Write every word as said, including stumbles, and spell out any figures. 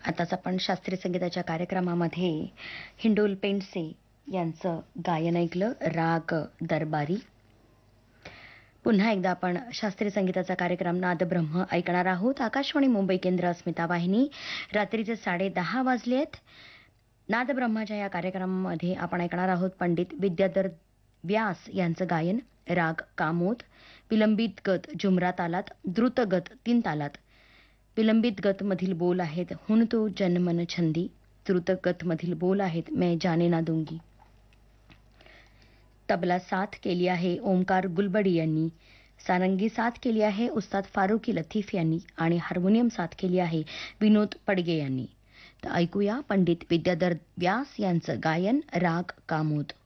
आताच आपण शास्त्रीय संगीताच्या कार्यक्रमामध्ये हिंडोल पेंडसे यांचं गायन ऐकलं, राग दरबारी. पुन्हा एकदा आपण शास्त्रीय संगीताचा कार्यक्रम नादब्रह्म ऐकणार आहोत. आकाशवाणी मुंबई केंद्र, अस्मिता वाहिनी. रात्रीचे साडे दहा वाजले आहेत. नादब्रह्माच्या या कार्यक्रमामध्ये आपण ऐकणार आहोत पंडित विद्याधर व्यास यांचं गायन, राग कामोद, विलंबित गत झुमरा तालात, द्रुत गत तीन तालात. विलंबित गत मधील बोल आहेत हुन तो जनमन छंदी, द्रुत गत मधील बोल आहेत मैं जाने ना दूंगी. तबला साथ केली आहे ओमकार गुलबडी यांनी, सारंगी साथ केली आहे उस्ताद फारुकी लतीफ यांनी आणि हार्मोनियम साथ केली आहे विनोद पडगे यांनी. तर ऐकूया पंडित विद्याधर व्यास यांचं गायन, राग कामोद.